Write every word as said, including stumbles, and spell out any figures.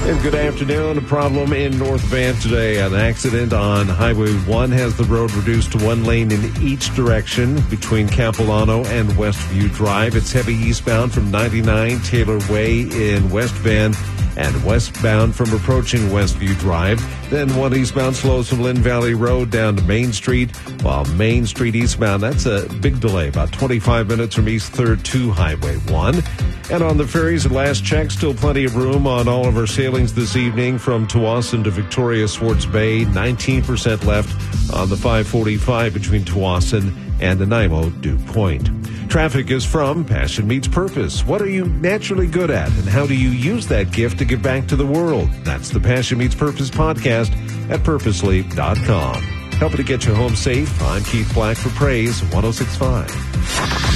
And good afternoon. A problem in North Van today. An accident on Highway one has the road reduced to one lane in each direction between Capilano and Westview Drive. It's heavy eastbound from ninety-nine Taylor Way in West Van and westbound from approaching Westview Drive. Then one eastbound slows from Lynn Valley Road down to Main Street, while Main Street eastbound, that's a big delay, about twenty-five minutes from East third to Highway one. And on the ferries, at last check, still plenty of room on all of our sailings this evening from Tawasin to Victoria Swartz Bay. nineteen percent left on the five forty-five between Tawasin and Nanaimo Dew Point. Traffic is from Passion Meets Purpose. What are you naturally good at, and how do you use that gift to give back to the world? That's the Passion Meets Purpose podcast at purposely dot com. Helping to get you home safe, I'm Keith Black for Praise one oh six point five.